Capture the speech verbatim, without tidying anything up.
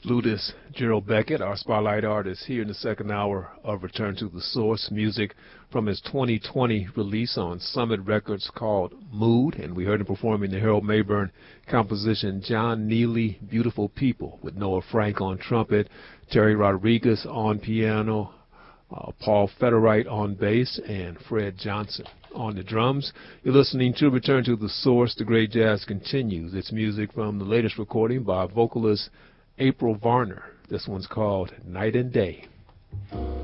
flutist Gerald Beckett, our spotlight artist, here in the second hour of Return to the Source, music from his twenty twenty release on Summit Records called Mood, and we heard him performing the Harold Mayburn composition John Neely, Beautiful People, with Noah Frank on trumpet, Terry Rodriguez on piano, uh, Paul Federite on bass, and Fred Johnson on the drums. You're listening to Return to the Source. The great jazz continues. It's music from the latest recording by vocalist April Varner. This one's called Night and Day.